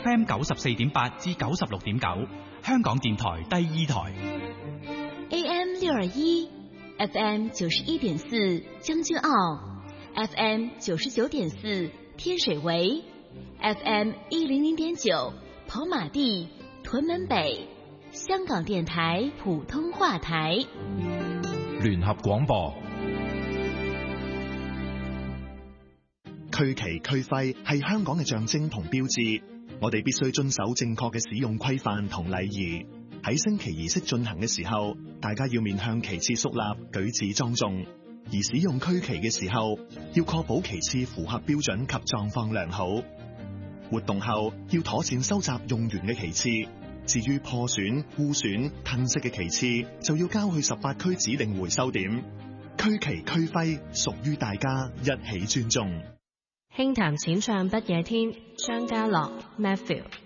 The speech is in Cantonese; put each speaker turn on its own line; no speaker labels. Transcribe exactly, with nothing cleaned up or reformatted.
F M 九十四點八至九十六點九，香港電台第二台。
A M 六二一，F M 九十一點四將軍澳 ，F M 九十九點四天水圍 ，F M 一零零點九跑馬地、屯門北，香港電台普通話台。
聯合廣播。
區旗區徽係香港嘅象徵同標誌，我哋必須遵守正確嘅使用規範同禮儀。喺升旗儀式進行嘅時候，大家要面向旗幟肅立，舉止莊重。而使用區旗嘅時候，要確保旗幟符合標準及狀況良好。活動後要妥善收集用完嘅旗幟，至於破損、污損、褪色嘅旗幟，就要交去十八區指定回收點。區旗區徽屬於大家，一起尊重。
輕談淺唱不夜天，張家樂 Matthew。